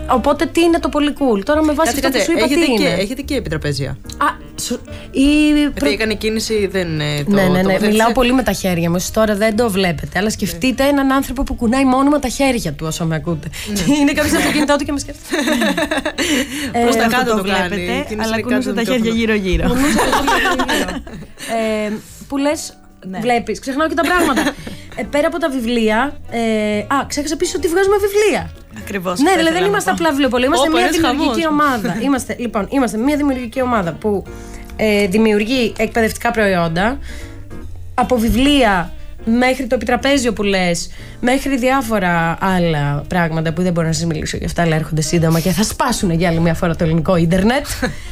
Οπότε τι είναι το πολύ cool? Τώρα με βάση αυτό που σου είπα, τι είναι? Έχετε και επιτραπέζια? Γιατί έκανε κίνηση, δεν ναι. Μιλάω πολύ με τα χέρια μου. Εσείς τώρα δεν το βλέπετε. Αλλά σκεφτείτε έναν άνθρωπο που κουνάει μόνιμα τα χέρια του όσο με ακούτε. Είναι κάποιος στο αυτοκίνητό του και με σκέφτεται. Προς τα κάτω το βλέπετε, αλλά κουνούσε τα χέρια γύρω-γύρω. Που λες, βλέπεις, ξεχνάω και τα πράγματα. Πέρα από τα βιβλία. Ξέχασα επίσης ότι βγάζουμε βιβλία. Ακριβώς. Ναι, δηλαδή δεν είμαστε απλά βιβλιοπολία. Είμαστε μια δημιουργική ομάδα. Είμαστε μια δημιουργική ομάδα που δημιουργεί εκπαιδευτικά προϊόντα. Από βιβλία μέχρι το επιτραπέζιο που λες, μέχρι διάφορα άλλα πράγματα που δεν μπορώ να σας μιλήσω για αυτά, αλλά έρχονται σύντομα και θα σπάσουν για άλλη μια φορά το ελληνικό ίντερνετ.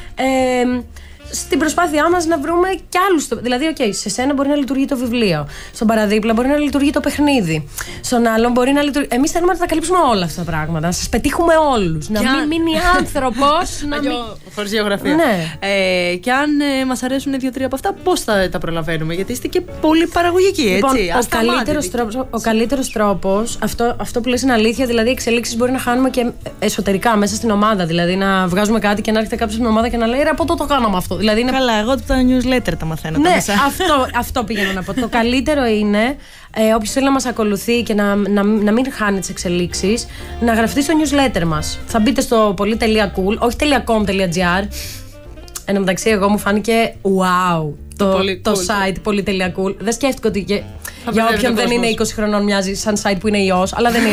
Στην προσπάθειά μας να βρούμε κι άλλους. Δηλαδή, σε σένα μπορεί να λειτουργεί το βιβλίο. Στον παραδίπλα μπορεί να λειτουργεί το παιχνίδι. Στον άλλον μπορεί να λειτουργεί. Εμείς θέλουμε να τα καλύψουμε όλα αυτά τα πράγματα. Να σας πετύχουμε όλους. Να μην μείνει άνθρωπος. Χωρίς γεωγραφία. Ναι. Και αν μας αρέσουν 2-3 από αυτά, πώς θα τα προλαβαίνουμε? Γιατί είστε και πολύ παραγωγικοί, έτσι. Λοιπόν, ο καλύτερος τρόπος, αυτό που λες είναι αλήθεια. Δηλαδή, εξελίξεις μπορεί να χάνουμε και εσωτερικά μέσα στην ομάδα. Δηλαδή, να βγάζουμε κάτι και να έρχεται κάποιος στην ομάδα και να λέει από το κάναμε αυτό. Δηλαδή καλά, εγώ τα newsletter τα μαθαίνω. Ναι, αυτό πήγαινα να πω. Το καλύτερο είναι όποιος θέλει να μας ακολουθεί και να μην χάνει τις εξελίξεις, να γραφτεί στο newsletter μας. Θα μπείτε στο πολύ.cool, όχι .com.gr. Εν τω μεταξύ, εγώ μου φάνηκε wow το site πολύ.cool. Δεν σκέφτηκα ότι για όποιον δεν είναι 20 χρονών μοιάζει σαν site που είναι ιός, αλλά δεν είναι.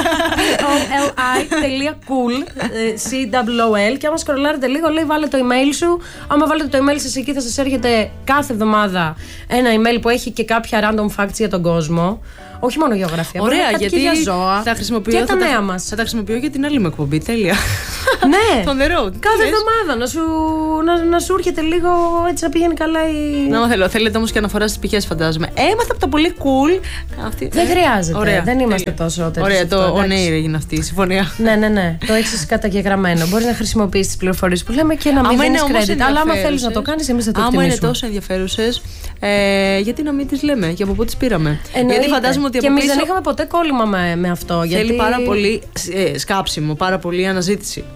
oli.cool, COOL, και άμα σκρολάρετε λίγο λέει βάλε το email σου. Άμα βάλετε το email σας εκεί θα σας έρχεται κάθε εβδομάδα ένα email που έχει και κάποια random facts για τον κόσμο. Όχι μόνο γεωγραφία. Ωραία, γιατί για ζώα και τα νέα μας. Θα τα χρησιμοποιώ για την άλλη μου εκπομπή. Τέλεια. Ναι. Φοβερό. Κάθε εβδομάδα να σου έρχεται λίγο έτσι να πηγαίνει καλά η. Να θέλετε όμως και αναφορά στις πηγές, φαντάζομαι. Έμαθα από το πολύ cool. Δεν χρειάζεται. Ωραία. Δεν είμαστε τόσο τέτοιοι. Ωραία, το on air έγινε αυτή η συμφωνία. Ναι. Το έχεις καταγεγραμμένο. Μπορεί να χρησιμοποιήσεις τις πληροφορίες που λέμε και να μην δίνεις credit. Αλλά άμα θέλεις να το κάνεις, εμείς θα το εκτιμήσουμε. Άμα είναι τόσο ενδιαφέρουσες, γιατί να μην τις λέμε και από πού τις πήραμε? Γιατί φαντάζομαι ότι και εμείς δεν είχαμε ποτέ κόλλημα με αυτό. Θέλει πάρα πολύ σκάψιμο, πάρα πολύ αναζήτηση.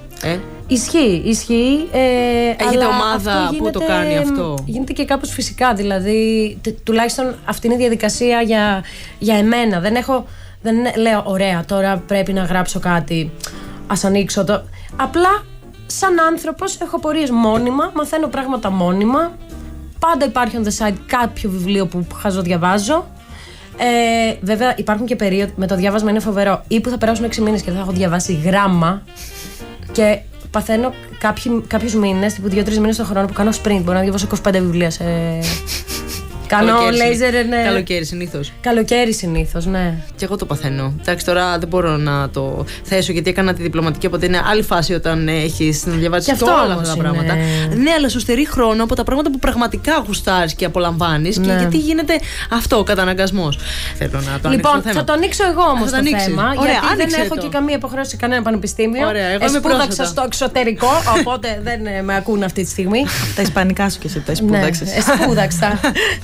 Ισχύει. Έχετε ομάδα που το κάνει αυτό? Γίνεται και κάπως φυσικά. Δηλαδή, τουλάχιστον αυτή είναι η διαδικασία για εμένα. Δεν λέω, ωραία, τώρα πρέπει να γράψω κάτι. Ας ανοίξω το. Απλά, σαν άνθρωπος, έχω πορείες μόνιμα, μαθαίνω πράγματα μόνιμα. Πάντα υπάρχει on the side κάποιο βιβλίο που χαζοδιαβάζω. Βέβαια, υπάρχουν και περίοδοι. Με το διάβασμα είναι φοβερό. Ή που θα περάσουν 6 μήνες και δεν θα έχω διαβάσει γράμμα. Και παθαίνω κάποιους μήνες, τύπου 2-3 μήνες το χρόνο που κάνω sprint. Μπορώ να διαβάσω 25 βιβλία σε. Κάνω λέιζερ, ναι. Καλοκαίρι συνήθως, ναι. Και εγώ το παθαίνω. Εντάξει, τώρα δεν μπορώ να το θέσω γιατί έκανα τη διπλωματική, οπότε είναι άλλη φάση όταν έχεις να διαβάσεις όλα αυτά τα πράγματα. Ναι, αλλά σου στερεί χρόνο από τα πράγματα που πραγματικά γουστάρεις και απολαμβάνεις. Ναι. Και γιατί γίνεται αυτό ο καταναγκασμός. Θέλω να το ανοίξω. Λοιπόν, θα το ανοίξω εγώ όμως το θέμα. Ωραία, γιατί δεν έχω και καμία υποχρέωση σε κανένα πανεπιστήμιο. Σπούδαξα στο εξωτερικό, οπότε δεν με ακούν αυτή τη στιγμή. Τα ισπανικά σου και εσύ τα σπούδαξες. Σπούδαξα.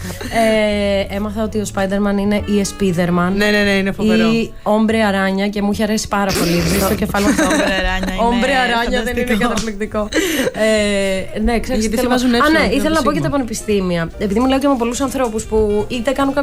Έμαθα ότι ο Spider-Man είναι η Spider-Man. Ναι, είναι φοβερό. Ή Ombre Aranya και μου είχε αρέσει πάρα πολύ. Στο κεφάλι μου. Ombre Aranya δεν είναι καταπληκτικό. Ναι, ξέρεις. Ήθελα να πω για τα πανεπιστήμια. Επειδή μιλάω και με πολλούς ανθρώπους που είτε κάνουν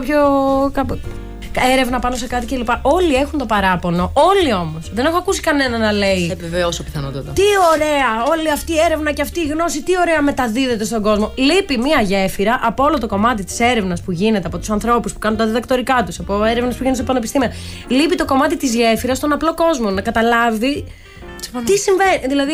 έρευνα πάνω σε κάτι κλπ. Όλοι έχουν το παράπονο. Όλοι όμως. Δεν έχω ακούσει κανένα να λέει. Επιβεβαιώσω πιθανότατα. Τι ωραία! Όλη αυτή η έρευνα και αυτή η γνώση, τι ωραία μεταδίδεται στον κόσμο. Λείπει μία γέφυρα από όλο το κομμάτι της έρευνας που γίνεται από τους ανθρώπους που κάνουν τα διδακτορικά τους, από έρευνες που γίνονται σε πανεπιστήμια. Λείπει το κομμάτι της γέφυρας στον απλό κόσμο να καταλάβει τι συμβαίνει. Δηλαδή.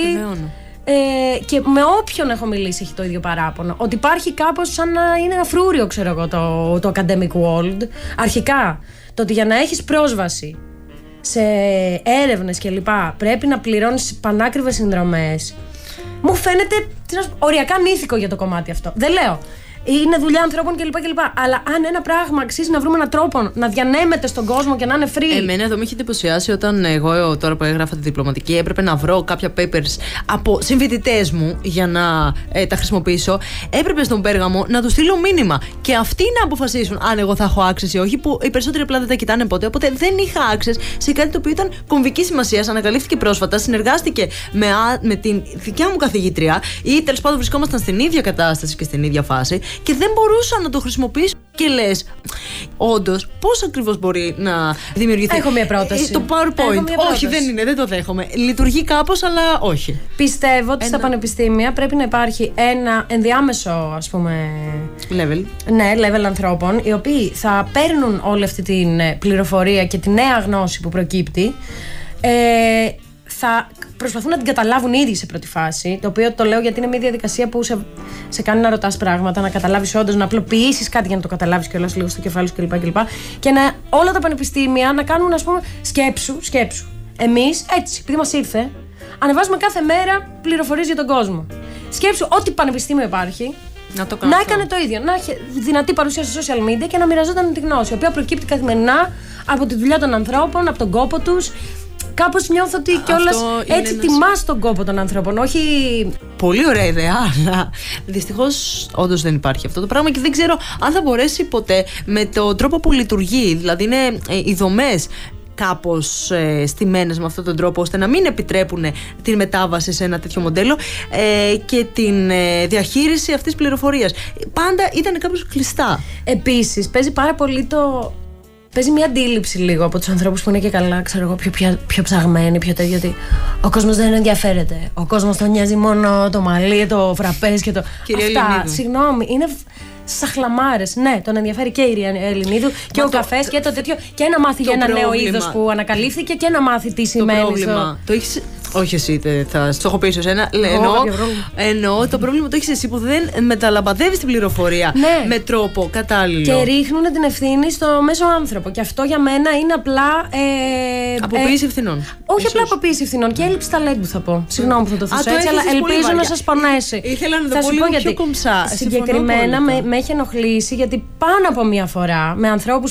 Και με όποιον έχω μιλήσει έχει το ίδιο παράπονο. Ότι υπάρχει κάπως σαν να είναι ένα φρούριο, ξέρω εγώ, το academic world. Αρχικά, το ότι για να έχεις πρόσβαση σε έρευνες κλπ. Πρέπει να πληρώνεις πανάκριβες συνδρομές. Μου φαίνεται οριακά μύθικο για το κομμάτι αυτό. Δεν λέω. είναι δουλειά ανθρώπων κλπ. Αλλά αν ένα πράγμα αξίζει να βρούμε έναν τρόπο να διανέμεται στον κόσμο και να είναι free. Εμένα εδώ με είχε εντυπωσιάσει όταν εγώ τώρα που έγραφα τη διπλωματική έπρεπε να βρω κάποια papers από συμφοιτητές μου για να τα χρησιμοποιήσω. Έπρεπε στον Πέργαμο να του στείλω μήνυμα και αυτοί να αποφασίσουν αν εγώ θα έχω access ή όχι. Που οι περισσότεροι απλά δεν τα κοιτάνε ποτέ. Οπότε δεν είχα access σε κάτι το οποίο ήταν κομβική σημασία. Ανακαλύφθηκε πρόσφατα, συνεργάστηκε με την δικιά μου καθηγήτρια ή τέλος πάντων βρισκόμασταν στην ίδια κατάσταση και στην ίδια φάση και δεν μπορούσα να το χρησιμοποιήσω. Και λες, όντως, πώς ακριβώς μπορεί να δημιουργηθεί. Έχω μία πρόταση. Το PowerPoint. Όχι, δεν είναι, δεν το δέχομαι. Λειτουργεί κάπως, αλλά όχι. Πιστεύω ότι στα πανεπιστήμια πρέπει να υπάρχει ένα ενδιάμεσο, ας πούμε. Level. Ναι, level ανθρώπων, οι οποίοι θα παίρνουν όλη αυτή την πληροφορία και τη νέα γνώση που προκύπτει. Θα προσπαθούν να την καταλάβουν ήδη σε πρώτη φάση. Το οποίο το λέω γιατί είναι μια διαδικασία που σε κάνει να ρωτάς πράγματα, να καταλάβεις όντως, να απλοποιήσεις κάτι για να το καταλάβεις κιόλας λίγο στο κεφάλι σου κλπ. Και όλα τα πανεπιστήμια να κάνουν, ας πούμε, σκέψου. Εμείς έτσι, επειδή μας ήρθε, ανεβάζουμε κάθε μέρα πληροφορίες για τον κόσμο. Σκέψου ό,τι πανεπιστήμιο υπάρχει. Να έκανε το ίδιο. Να έχει δυνατή παρουσία σε social media και να μοιραζόταν τη γνώση, η οποία προκύπτει καθημερινά από τη δουλειά των ανθρώπων, από τον κόπο τους. Κάπως νιώθω ότι κιόλας έτσι τιμάς τον κόπο των ανθρώπων, όχι. Πολύ ωραία ιδέα, αλλά δυστυχώς όντως δεν υπάρχει αυτό το πράγμα και δεν ξέρω αν θα μπορέσει ποτέ με τον τρόπο που λειτουργεί. Δηλαδή είναι οι δομές κάπως στημένες με αυτόν τον τρόπο ώστε να μην επιτρέπουν την μετάβαση σε ένα τέτοιο μοντέλο και την διαχείριση αυτής της πληροφορίας. Πάντα ήταν κάπως κλειστά. Επίσης παίζει πάρα πολύ Παίζει μια αντίληψη λίγο από τους ανθρώπους που είναι και καλά, ξέρω εγώ, πιο ψαγμένοι, πιο τέτοιο. Γιατί ο κόσμος δεν ενδιαφέρεται. Ο κόσμος τον νοιάζει μόνο το μαλλί, το φραπέζ και το. Κυρία Αυτά, Ελληνίδου. συγγνώμη, είναι σαχλαμάρες. Ναι, τον ενδιαφέρει και η Ελληνίδου και ο καφές και το τέτοιο. Και να μάθει για ένα νέο είδος που ανακαλύφθηκε και να μάθει τι σημαίνει. Το πρόβλημα. Το έχεις. Όχι εσύ, θα στο έχω πει σε εσένα. Εννοώ το πρόβλημα το έχεις εσύ που δεν μεταλαμπαδεύεις την πληροφορία με τρόπο κατάλληλο. Και ρίχνουν την ευθύνη στο μέσο άνθρωπο. Και αυτό για μένα είναι απλά. Αποποίηση ευθυνών. Όχι απλά αποποίηση ευθυνών και έλλειψη ταλέντου θα πω. Συγγνώμη που θα το θέσω έτσι, αλλά ελπίζω να σας πονέσει. Ήθελα να το πω λίγο πιο κομψά. Συγκεκριμένα με έχει ενοχλήσει γιατί πάνω από μία φορά με ανθρώπους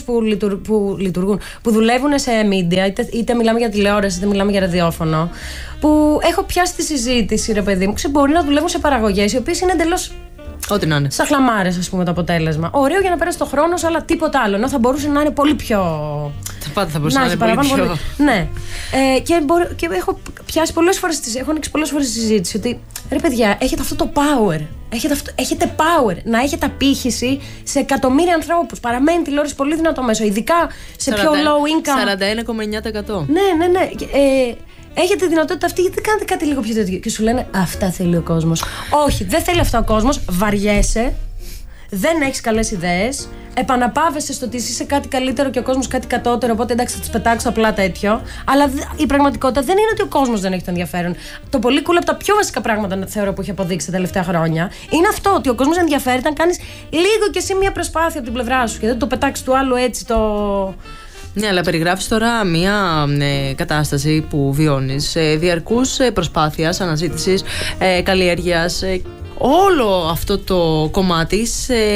που δουλεύουν σε media, είτε μιλάμε για τηλεόραση είτε μιλάμε για ραδιόφωνο, που έχω πιάσει τη συζήτηση, ρε παιδί μου, μπορεί να δουλεύουν σε παραγωγές οι οποίες είναι εντελώς. Ό,τι να είναι. Σαχλαμάρες, ας πούμε, το αποτέλεσμα. Ωραίο για να περάσει το χρόνο σου, αλλά τίποτα άλλο. Ενώ θα μπορούσε να είναι πολύ πιο. Θα μπορούσε να είναι πολύ πιο. Ναι. Και έχω πιάσει πολλές φορές, έχω ανοίξει πολλές φορές τη συζήτηση ότι ρε παιδιά, έχετε αυτό το power. Έχετε power να έχετε απήχηση σε εκατομμύρια ανθρώπους. Παραμένει τηλεόραση πολύ δυνατό μέσο, ειδικά σε πιο low income. 41,9%. Ναι. Έχετε τη δυνατότητα αυτή, γιατί δεν κάνετε κάτι λίγο πιο τέτοιο. Και σου λένε αυτά θέλει ο κόσμος. Όχι, δεν θέλει αυτά ο κόσμος. Βαριέσαι. Δεν έχεις καλές ιδέες. Επαναπάβεσαι στο ότι είσαι κάτι καλύτερο και ο κόσμος κάτι κατώτερο. Οπότε εντάξει, θα τους πετάξω απλά τέτοιο. Αλλά η πραγματικότητα δεν είναι ότι ο κόσμος δεν έχει το ενδιαφέρον. Το πολύ cool από τα πιο βασικά πράγματα θεωρώ που έχει αποδείξει τα τελευταία χρόνια είναι αυτό, ότι ο κόσμος ενδιαφέρεται αν κάνεις λίγο κι εσύ μια προσπάθεια από την πλευρά σου και δεν το πετάξεις του άλλου έτσι το. Ναι, αλλά περιγράφεις τώρα μια κατάσταση που βιώνεις διαρκούς προσπάθειας, αναζήτησης, καλλιέργειας. Όλο αυτό το κομμάτι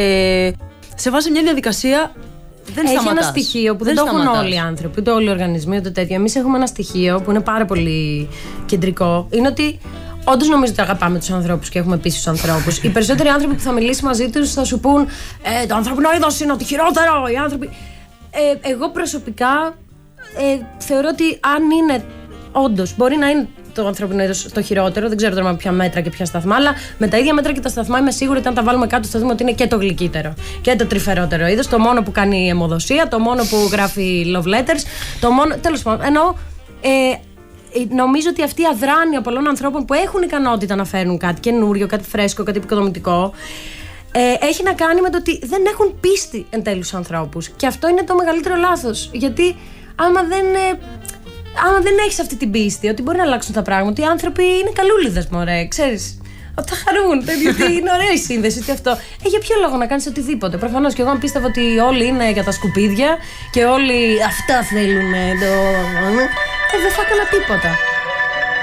σε βάζει μια διαδικασία. Δεν έχει σταματάς. Ένα στοιχείο που δεν το έχουν όλοι οι άνθρωποι, ούτε όλοι οι οργανισμοί, ούτε τέτοια. Εμείς έχουμε ένα στοιχείο που είναι πάρα πολύ κεντρικό. Είναι ότι όντως νομίζω ότι αγαπάμε τους ανθρώπους και έχουμε πείσει τους ανθρώπους. Οι περισσότεροι άνθρωποι που θα μιλήσει μαζί τους θα σου πούν το ανθρώπινο είδος είναι ότι χειρότερο. Οι άνθρωποι. Εγώ προσωπικά θεωρώ ότι αν είναι όντως, μπορεί να είναι το ανθρώπινο είδος το χειρότερο, δεν ξέρω τώρα με ποια μέτρα και ποια σταθμά, αλλά με τα ίδια μέτρα και τα σταθμά είμαι σίγουρη ότι αν τα βάλουμε κάτω θα δούμε ότι είναι και το γλυκύτερο και το τρυφερότερο είδος, το μόνο που κάνει αιμοδοσία, το μόνο που γράφει love letters, το μόνο. Τέλος πάντων, εννοώ. Νομίζω ότι αυτή η αδράνεια πολλών ανθρώπων που έχουν ικανότητα να φέρουν κάτι καινούριο, κάτι φρέσκο, κάτι επικοδομητικό. Έχει να κάνει με το ότι δεν έχουν πίστη εν τέλει στους ανθρώπους. Και αυτό είναι το μεγαλύτερο λάθος. Γιατί άμα δεν έχεις αυτή την πίστη ότι μπορεί να αλλάξουν τα πράγματα, ότι οι άνθρωποι είναι καλούλιδες, μωρέ, ξέρεις. Ότι θα χαρούν, γιατί είναι ωραία η σύνδεση. Και αυτό. Για ποιο λόγο να κάνεις οτιδήποτε. Προφανώς και εγώ αν πίστευα ότι όλοι είναι για τα σκουπίδια και όλοι αυτά θέλουν. Δεν θα έκανα τίποτα.